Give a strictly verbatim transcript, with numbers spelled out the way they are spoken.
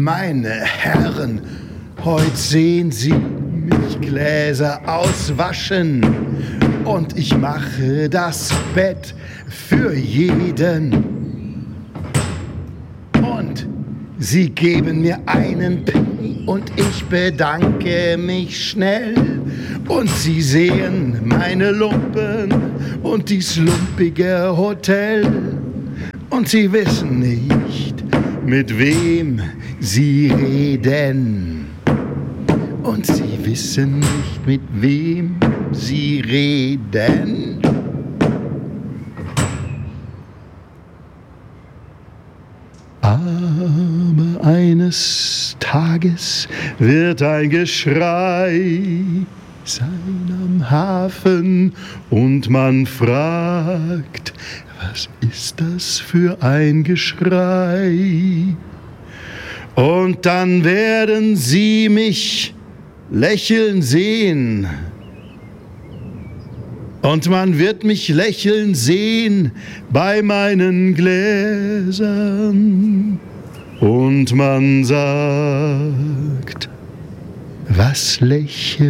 meine Herren, heut sehen Sie mich Gläser auswaschen und ich mache das Bett für jeden. Und Sie geben mir einen Penny und ich bedanke mich schnell. Und Sie sehen meine Lumpen und dies lumpige Hotel. Und Sie wissen nicht, mit wem Sie reden. Und Sie wissen nicht, mit wem Sie reden. Aber eines Tages wird ein Geschrei sein am Hafen und man fragt, was ist das für ein Geschrei? Und dann werden Sie mich lächeln sehen. Und man wird mich lächeln sehen bei meinen Gläsern. Und man sagt, was lächelt